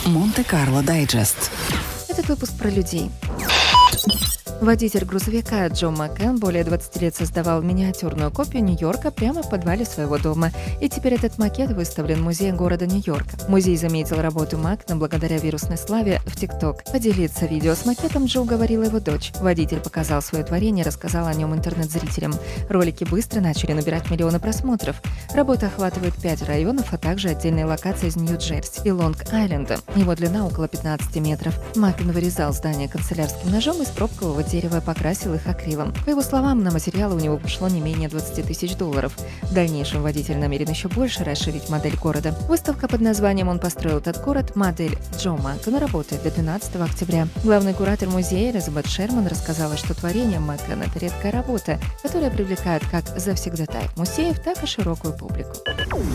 Монте-Карло Дайджест. Этот выпуск про людей. Водитель грузовика Джо Маккен более 20 лет создавал миниатюрную копию Нью-Йорка прямо в подвале своего дома. И теперь этот макет выставлен в музее города Нью-Йорка. Музей заметил работу Маккена благодаря вирусной славе в ТикТок. Поделиться видео с макетом Джо уговорила его дочь. Водитель показал свое творение и рассказал о нем интернет-зрителям. Ролики быстро начали набирать миллионы просмотров. Работа охватывает 5 районов, а также отдельные локации из Нью-Джерси и Лонг-Айленда. Его длина около 15 метров. Маккен вырезал здание канцелярским ножом из пробкового дерева и покрасил их акрилом. По его словам, на материалы у него пошло не менее $20 тысяч. В дальнейшем водитель намерен еще больше расширить модель города. Выставка под названием «Он построил этот город. Модель Джо Маккена» работает до 12 октября. Главный куратор музея Элизабет Шерман рассказала, что творение Маккена – это редкая работа, которая привлекает как завсегдатаев музеев, так и широкую публику.